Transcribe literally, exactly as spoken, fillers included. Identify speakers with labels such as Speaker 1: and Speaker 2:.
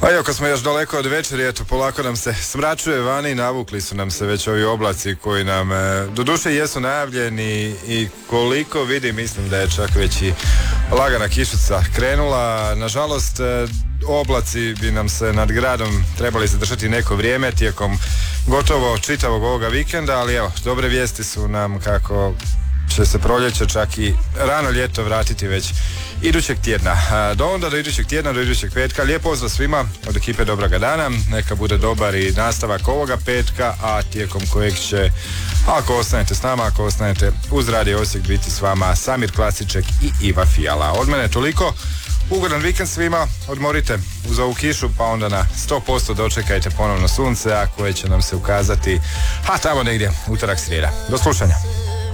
Speaker 1: Pa evo, kad smo još daleko od večeri, eto, polako nam se smračuje vani, navukli su nam se već ovi oblaci koji nam, e, doduše jesu najavljeni i koliko vidim, mislim da je čak već i lagana kišica krenula. Nažalost, e, oblaci bi nam se nad gradom trebali zadržati neko vrijeme tijekom gotovo čitavog ovoga vikenda, ali evo, dobre vijesti su nam kako će se proljeće, čak i rano ljeto vratiti već idućeg tjedna. Do onda, do idućeg tjedna, do idućeg petka. Lijep pozdrav svima od ekipe Dobroga dana. Neka bude dobar i nastavak ovoga petka, a tijekom kojeg će, ako ostanete s nama, ako ostanete uz Radio Osijek, biti s vama Samir Klasiček i Iva Fijala. Od mene toliko. Ugodan vikend svima, odmorite uz ovu kišu, pa onda na sto posto dočekajte ponovno sunce, a koje će nam se ukazati, a tamo negdje utorak, srijeda. Do slušanja.